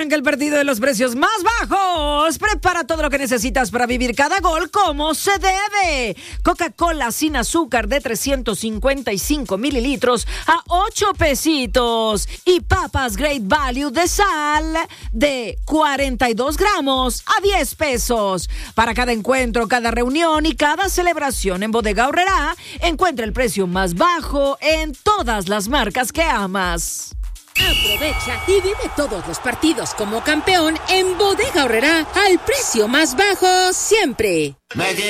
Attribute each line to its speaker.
Speaker 1: arranca el partido de los precios más bajos. Prepara todo lo que necesitas para vivir cada gol como se debe. Coca-Cola sin azúcar de 355 mililitros a 8 pesitos. Y papas Great Value de sal de 42 gramos a 10 pesos. Para cada encuentro, cada reunión y cada celebración en Bodega Aurrerá, encuentra el precio más bajo en todas las marcas que amas.
Speaker 2: Aprovecha y vive todos los partidos como campeón en Bodega Aurrerá al precio más bajo siempre.